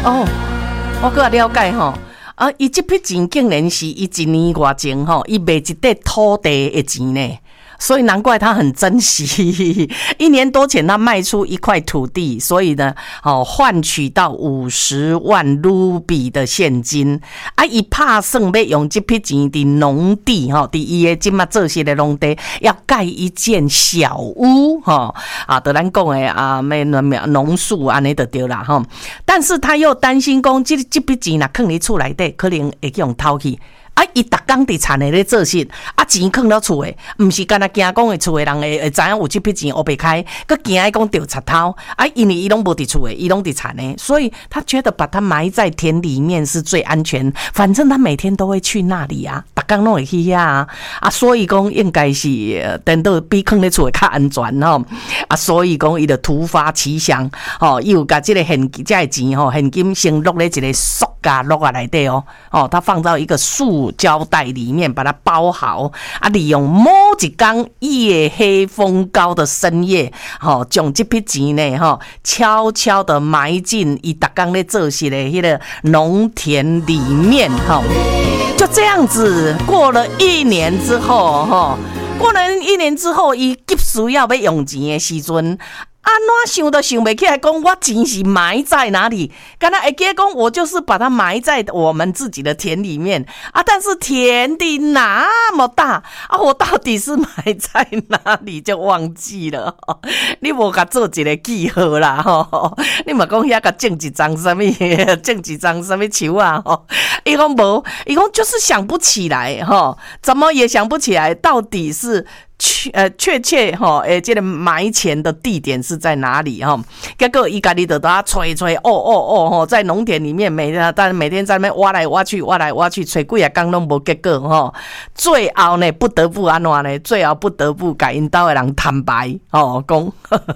哦，我搁了解吼。伊这笔钱竟然是伊1年外前吼，伊卖一块土地的钱呢。所以难怪他很珍惜，1年多前他卖出一块土地，所以呢，换取到50万卢比的现金。伊打算要用这笔钱伫农地伫伊的即马做些的农地，要盖一间小屋就咱讲的农宿安尼就对啦吼。但是他又担心讲，这笔钱若放伫厝内底，可能会去用偷去。伊逐工伫田诶咧做事，钱放到厝诶，毋是干那惊讲诶厝诶人会知影有这笔钱黑白开，佮惊伊讲钓贼偷。因为伊拢无伫厝诶，伊拢伫田诶，所以他觉得把它埋在田里面是最安全。反正他每天都会去那里啊，逐工拢会去遐所以讲应该是等到比放咧厝诶较安全吼。所以讲伊就突发奇想伊有甲这个现金现金先落咧一个塑胶袋内底他放到一个塑胶袋里面，把它包好利用某一天夜黑风高的深夜将这笔钱呢悄悄的埋进伊逐工咧做事的迄个农田里面就这样子过了1年之后伊急需要用钱的时阵，怎想都想不起来，讲我钱是埋在哪里？刚才会记讲，我就是把它埋在我们自己的田里面但是田地那么大我到底是埋在哪里就忘记了你无甲做一个记号啦你嘛讲遐甲种一张什么树伊讲无，伊讲就是想不起来怎么也想不起来，到底是确切这个埋钱的地点是在哪里结果伊家己就在吹在农田里面每天在那边挖来挖去吹几啊工拢无结果最后呢不得不安怎呢？最后不得不甲因兜的人坦白讲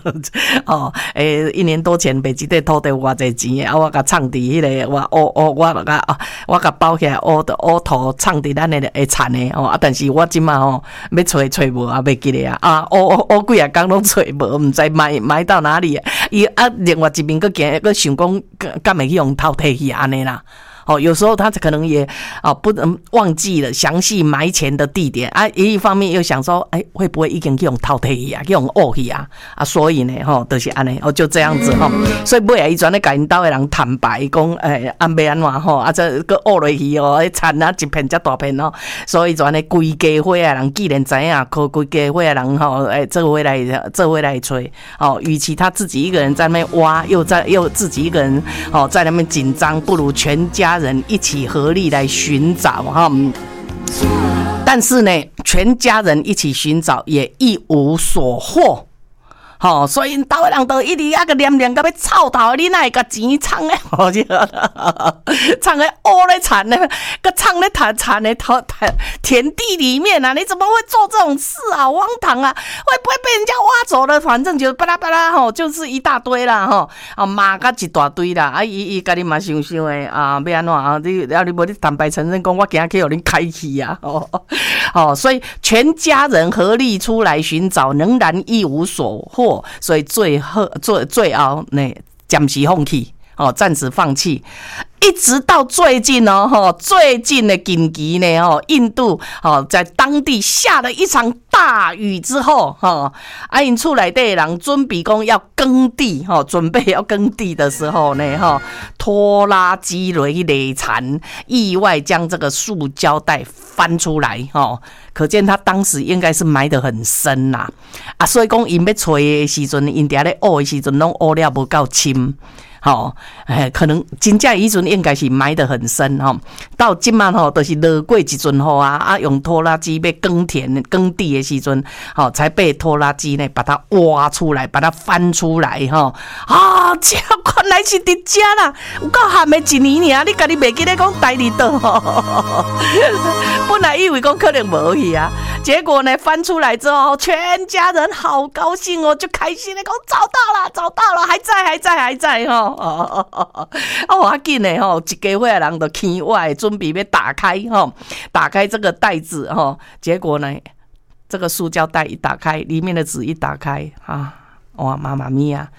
1年多前卖这块土地有偌济钱我甲藏伫迄个我甲包起来乌土藏伫咱的会田的但是我即马要找无袂记咧几啊工拢找无，毋知埋到哪里。伊另外一面佫想讲，敢会去用偷摕去安尼啦。有时候他可能也不能忘记了详细埋钱的地点一方面又想说会不会已经去用偷摕去去用挖去所以呢就是安尼就这样子所以尾仔伊全咧甲因兜的人坦白讲要安怎这个挖落去田一片遮大片所以全咧规家伙的人既然知影规家伙的人做伙来找与其他自己一个人在那边挖又自己一个人在那边紧张，不如全家人一起合力来寻找但是呢全家人一起寻找也一无所获所以兜的人都一直个念到要臭头，你哪会甲钱藏咧？藏咧乌咧田咧，个藏咧田的田地里面你怎么会做这种事荒唐会不会被人家挖走了？反正就巴拉巴拉就是一大堆啦骂甲一大堆啦伊家己嘛想的要安怎你无你坦白承认讲我今仔去互恁开去所以全家人合力出来寻找，仍然一无所获。所以最后呢，暂时放弃暂时放弃，一直到最近最近的近期呢印度在当地下了一场大雨之后因厝内底的人准备讲要耕地准备要耕地的时候呢拖拉机来累残，意外将这个塑胶袋翻出来可见他当时应该是埋得很深啦所以讲因要找的时阵，因伫咧挖的时阵拢挖了无够深可能真正以前应该是埋得很深到今晚就是落过一阵雨用拖拉机要耕地的时阵才被拖拉机呢把它挖出来，把它翻出来这原来是伫遮啦，有够咸的1年尔，你家己袂记得讲台里倒本来以为讲可能无去结果呢翻出来之后，全家人好高兴就开心的讲找到了，还在要紧的一家伙的人就起歪，准备要打开这个袋子结果呢这个塑胶袋一打开，里面的纸一打开哇妈妈咪呀，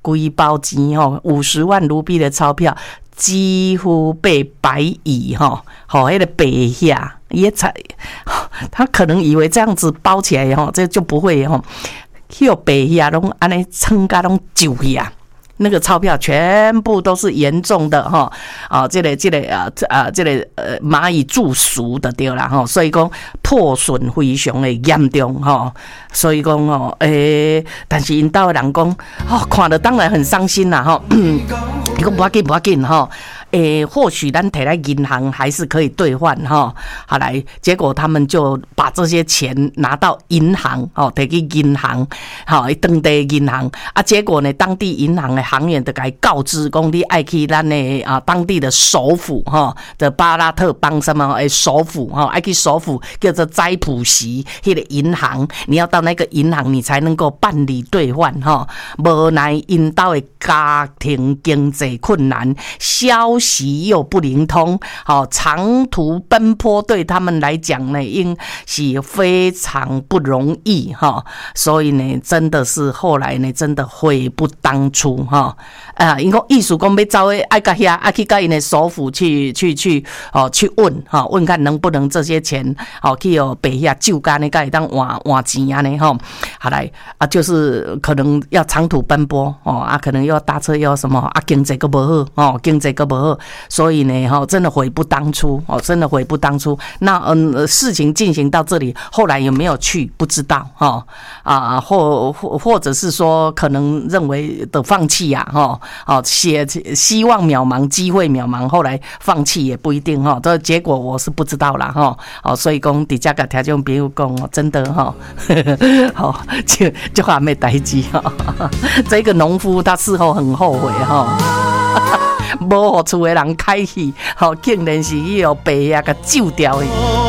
规包钱吼，50万卢比的钞票几乎被白蚁那个白下也才，他可能以为这样子包起来这就不会迄个白下拢安尼撑甲拢揪下。那个钞票全部都是严重的这个蚂蚁蛀熟的对啦所以讲破损非常的严重所以讲但是因兜的人讲看了当然很伤心啦伊讲不要紧或许咱摕来银行还是可以兑换好来，结果他们就把这些钱拿到银行摕去银行当地银行结果呢当地银行的行员就给告知讲你爱去咱的当地的首府的巴拉特邦什么首府爱去首府叫做斋普锡那个银行，你要到那个银行你才能够办理兑换无奈因兜的家庭经济困难，消息又不灵通长途奔波对他们来讲呢应是非常不容易所以呢真的是后来呢真的悔不当初因讲意思讲要走的爱到遐去到因的首府去问看能不能这些钱去白遐救干的会当换钱啊呢好来就是可能要长途奔波可能要搭车要什么经济都不好经济都不好，所以呢真的悔不当初真的悔不当初。那事情进行到这里，后来有没有去不知道或者是说可能认为的放弃希望渺茫，机会渺茫，后来放弃也不一定这结果我是不知道啦所以讲底下个听众朋友讲真的就还没代志这个农夫他事后很后悔无互厝的人开去竟然是迄个白啊甲救掉伊。